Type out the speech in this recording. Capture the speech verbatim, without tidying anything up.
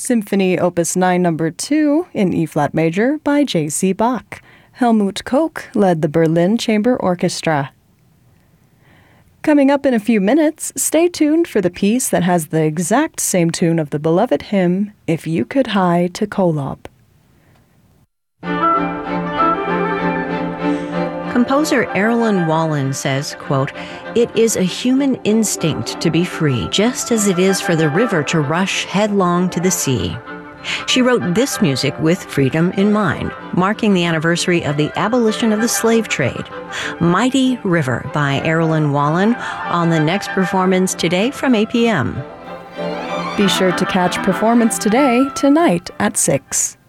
Symphony Opus nine Number two in E-flat major by J C Bach. Helmut Koch led the Berlin Chamber Orchestra. Coming up in a few minutes, stay tuned for the piece that has the exact same tune of the beloved hymn, If You Could Hie to Kolob. Composer Erilyn Wallen says, quote, "It is a human instinct to be free, just as it is for the river to rush headlong to the sea." She wrote this music with freedom in mind, marking the anniversary of the abolition of the slave trade. Mighty River by Erilyn Wallen on the next performance today from eight p.m. Be sure to catch Performance Today tonight at six.